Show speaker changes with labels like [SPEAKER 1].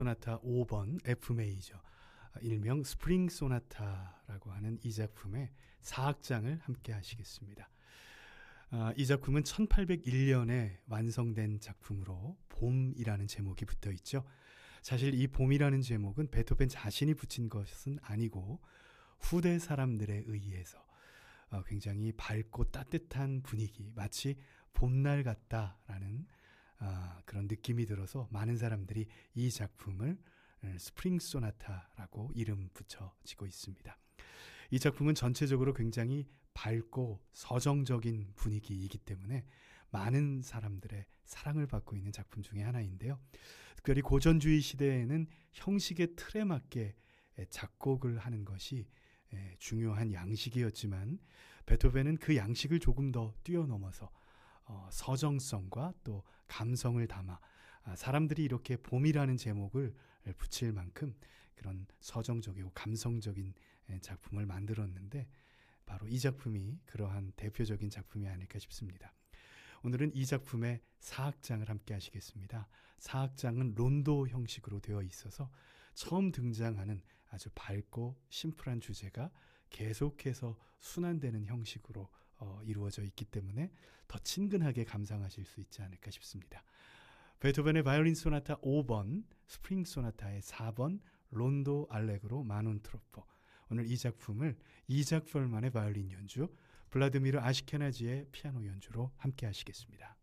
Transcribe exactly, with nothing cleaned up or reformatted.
[SPEAKER 1] 소나타 오 번 F 메이저, 일명 스프링 소나타라고 하는 이 작품의 사악장을 함께 하시겠습니다. 아, 이 작품은 천팔백일 년에 완성된 작품으로 봄이라는 제목이 붙어 있죠. 사실 이 봄이라는 제목은 베토벤 자신이 붙인 것은 아니고 후대 사람들에 의해서 어, 굉장히 밝고 따뜻한 분위기, 마치 봄날 같다라는 어, 그런 느낌이 들어서 많은 사람들이 이 작품을 스프링 소나타라고 이름 붙여지고 있습니다. 이 작품은 전체적으로 굉장히 밝고 서정적인 분위기이기 때문에 많은 사람들의 사랑을 받고 있는 작품 중에 하나인데요. 특별히 고전주의 시대에는 형식의 틀에 맞게 작곡을 하는 것이 중요한 양식이었지만 베토벤은 그 양식을 조금 더 뛰어넘어서 어, 서정성과 또 감성을 담아 아, 사람들이 이렇게 봄이라는 제목을 붙일 만큼 그런 서정적이고 감성적인 작품을 만들었는데 바로 이 작품이 그러한 대표적인 작품이 아닐까 싶습니다. 오늘은 이 작품의 사악장을 함께 하시겠습니다. 사악장은 론도 형식으로 되어 있어서 처음 등장하는 아주 밝고 심플한 주제가 계속해서 순환되는 형식으로 어, 이루어져 있기 때문에 더 친근하게 감상하실 수 있지 않을까 싶습니다. 베토벤의 바이올린 소나타 오 번, 스프링 소나타의 사 번, 론도 알레그로 마논 트로포. 오늘 이 작품을 이작 펄만의 바이올린 연주, 블라드미르 아시케나지의 피아노 연주로 함께 하시겠습니다.